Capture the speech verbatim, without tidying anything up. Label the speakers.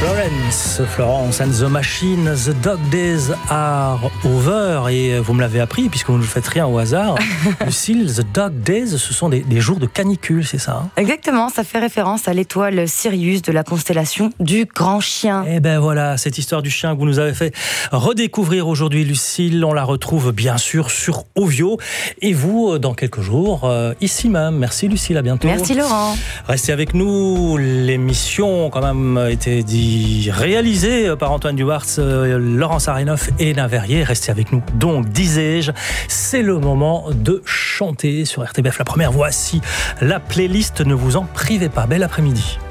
Speaker 1: Florence, Florence and the Machine, the dog days are over. Et vous me l'avez appris, puisque vous ne faites rien au hasard. Lucille, the dog days, ce sont des, des jours de canicule, c'est ça hein?
Speaker 2: Exactement, ça fait référence à l'étoile Sirius de la constellation du Grand Chien.
Speaker 1: Et ben voilà, cette histoire du chien que vous nous avez fait redécouvrir aujourd'hui, Lucille, on la retrouve bien sûr sur Ovio. Et vous, dans quelques jours, euh, ici même. Merci Lucille, à bientôt.
Speaker 2: Merci Laurent.
Speaker 1: Restez avec nous, l'émission quand même été dit, réalisée par Antoine Duwartz, euh, Laurence Arénoff et Hénin Verrier. Restez avec nous, donc disais-je, c'est le moment de chanter sur R T B F. La première, voici la playlist, ne vous en privez pas. Bel après-midi.